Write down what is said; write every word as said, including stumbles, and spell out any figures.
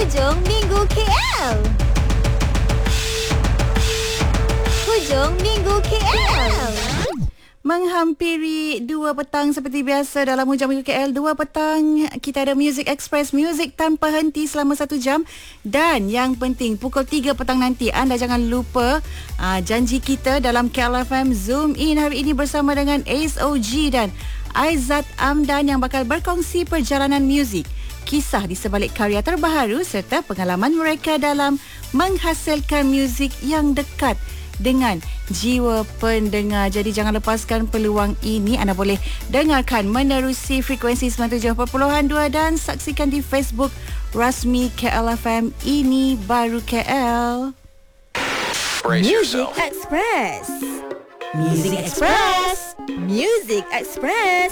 Hujung Minggu K L. Hujung Minggu K L. Menghampiri dua petang seperti biasa dalam Hujung Minggu K L. Dua petang kita ada Music Express, muzik tanpa henti selama satu jam. Dan yang penting pukul tiga petang nanti anda jangan lupa uh, janji kita dalam K L F M Zoom In hari ini bersama dengan Ace O G dan Aizat Amdan yang bakal berkongsi perjalanan muzik, kisah di sebalik karya terbaru serta pengalaman mereka dalam menghasilkan muzik yang dekat dengan jiwa pendengar. Jadi jangan lepaskan peluang ini. Anda boleh dengarkan menerusi frekuensi sembilan puluh tujuh perpuluhan dua dan saksikan di Facebook rasmi K L F M Ini Baru K L. Music Express. Music Express. Music Express.